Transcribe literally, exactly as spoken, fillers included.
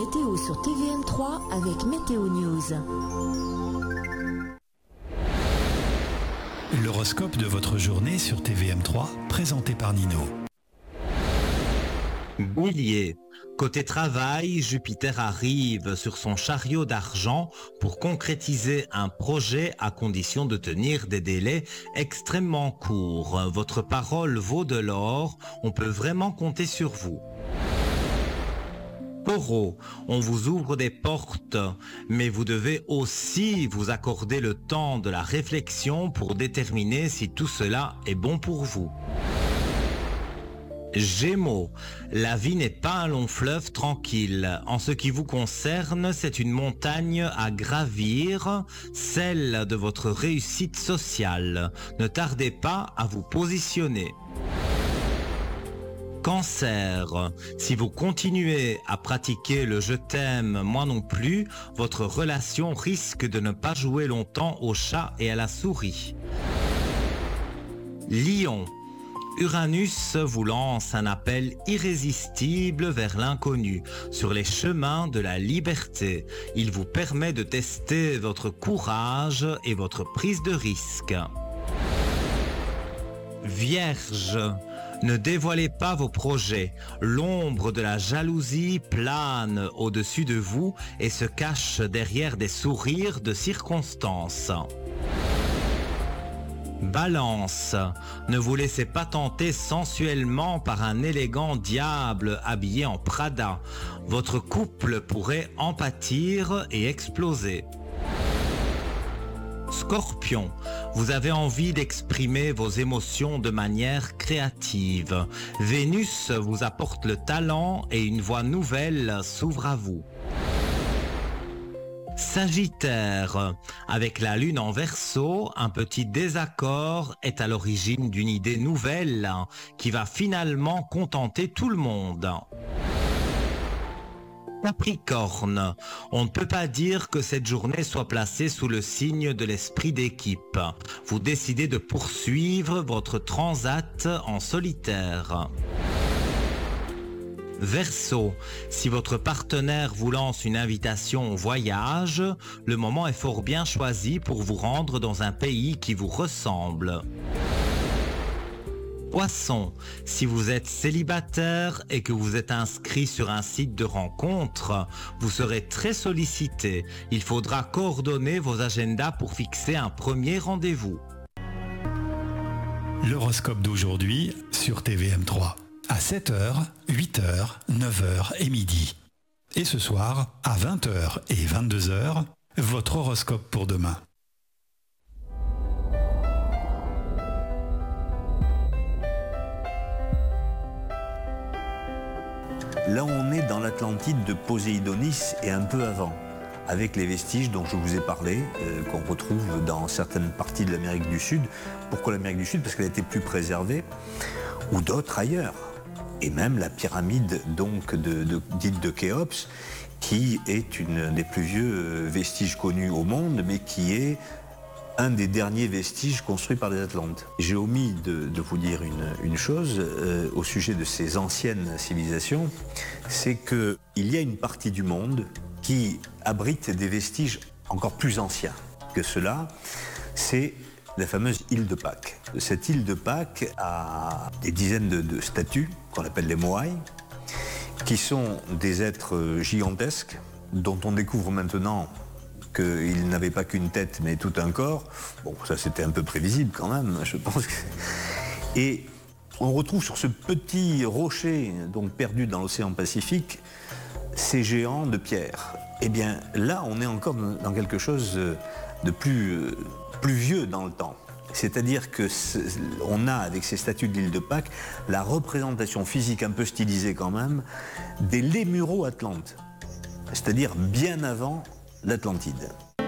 météo sur T V M trois avec Météo News. L'horoscope de votre journée sur T V M trois, présenté par Nino. Bélier. Côté travail, Jupiter arrive sur son chariot d'argent pour concrétiser un projet à condition de tenir des délais extrêmement courts. Votre parole vaut de l'or, on peut vraiment compter sur vous. Taureau, on vous ouvre des portes, mais vous devez aussi vous accorder le temps de la réflexion pour déterminer si tout cela est bon pour vous. Gémeaux, la vie n'est pas un long fleuve tranquille. En ce qui vous concerne, c'est une montagne à gravir, celle de votre réussite sociale. Ne tardez pas à vous positionner. Cancer, si vous continuez à pratiquer le « je t'aime, moi non plus », votre relation risque de ne pas jouer longtemps au chat et à la souris. Lion, Uranus vous lance un appel irrésistible vers l'inconnu, sur les chemins de la liberté. Il vous permet de tester votre courage et votre prise de risque. Vierge, ne dévoilez pas vos projets. L'ombre de la jalousie plane au-dessus de vous et se cache derrière des sourires de circonstance. Balance, ne vous laissez pas tenter sensuellement par un élégant diable habillé en Prada. Votre couple pourrait en pâtir et exploser. Scorpion, vous avez envie d'exprimer vos émotions de manière créative. Vénus vous apporte le talent et une voie nouvelle s'ouvre à vous. Sagittaire, avec la lune en Verseau, un petit désaccord est à l'origine d'une idée nouvelle qui va finalement contenter tout le monde. Capricorne, on ne peut pas dire que cette journée soit placée sous le signe de l'esprit d'équipe. Vous décidez de poursuivre votre transat en solitaire. Verseau, si votre partenaire vous lance une invitation au voyage, le moment est fort bien choisi pour vous rendre dans un pays qui vous ressemble. Poisson, si vous êtes célibataire et que vous êtes inscrit sur un site de rencontre, vous serez très sollicité. Il faudra coordonner vos agendas pour fixer un premier rendez-vous. L'horoscope d'aujourd'hui sur T V M trois. À sept heures, huit heures, neuf heures et midi. Et ce soir, à vingt heures et vingt-deux heures, votre horoscope pour demain. Là, on est dans l'Atlantide de Poséidonis et un peu avant, avec les vestiges dont je vous ai parlé, euh, qu'on retrouve dans certaines parties de l'Amérique du Sud. Pourquoi l'Amérique du Sud? Parce qu'elle a été plus préservée, ou d'autres ailleurs. Et même la pyramide donc de, de, dite de Khéops, qui est une des plus vieux vestiges connus au monde, mais qui est un des derniers vestiges construits par les Atlantes. J'ai omis de, de vous dire une, une chose euh, au sujet de ces anciennes civilisations, c'est qu'il y a une partie du monde qui abrite des vestiges encore plus anciens que cela, c'est la fameuse île de Pâques. Cette île de Pâques a des dizaines de, de statues, qu'on appelle les Moai, qui sont des êtres gigantesques, dont on découvre maintenant qu'ils n'avaient pas qu'une tête, mais tout un corps. Bon, ça c'était un peu prévisible quand même, je pense. Que... Et on retrouve sur ce petit rocher, donc perdu dans l'océan Pacifique, ces géants de pierre. Eh bien, là, on est encore dans quelque chose de plus, plus vieux dans le temps. C'est-à-dire qu'on a, avec ces statues de l'île de Pâques, la représentation physique un peu stylisée quand même, des Lémuro-Atlantes. C'est-à-dire bien avant l'Atlantide.